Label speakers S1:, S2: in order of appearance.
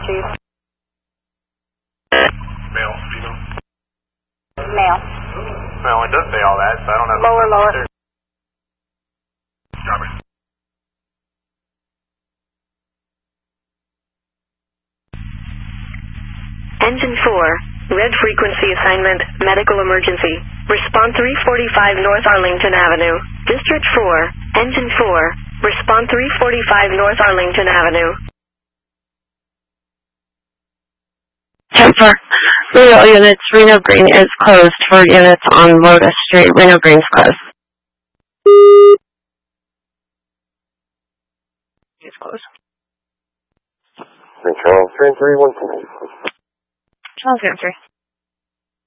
S1: Chief.
S2: Male, female?
S1: Male.
S2: Well, it does say all that, so I don't know.
S1: Lower.
S2: Copy.
S3: Engine 4, red frequency assignment, medical emergency. Respond 345 North Arlington Avenue. District 4, Engine 4, respond 345 North Arlington Avenue.
S4: 10-4. Reno units, Reno Green is closed for units on Lotus Street. Reno Green's closed. It's closed.
S5: Charles, train 314.
S4: Charles, answer.